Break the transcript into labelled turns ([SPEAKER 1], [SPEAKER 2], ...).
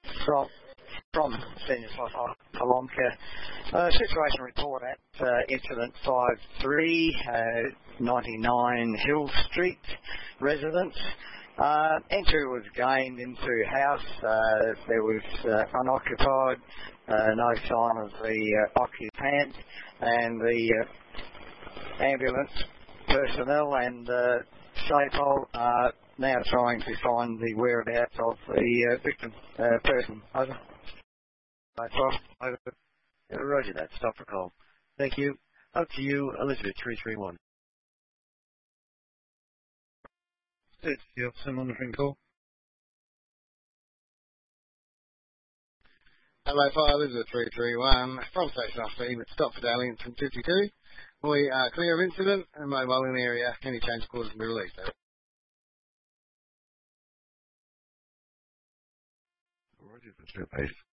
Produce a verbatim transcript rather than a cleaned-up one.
[SPEAKER 1] from from Senior Palomka. Uh, situation report at uh, incident five three, uh, ninety-nine Hill Street residence. Uh, entry was gained into house. Uh, there was uh, unoccupied, uh, no sign of the uh, occupant, and the uh, ambulance personnel and uh, SAPOL are now trying to find the whereabouts of the uh, victim uh, person. Over.
[SPEAKER 2] Over. Roger that. Stop for call. Thank you. Up to you, Elizabeth three three one.
[SPEAKER 3] It's the officer monitoring call.
[SPEAKER 4] Hello, Fire Elizabeth three three one from Station Officer at Stopford Darlington fifty-two. We are clear of incident and mobile in the area. Any change calls can be released.
[SPEAKER 2] Roger, that's your base.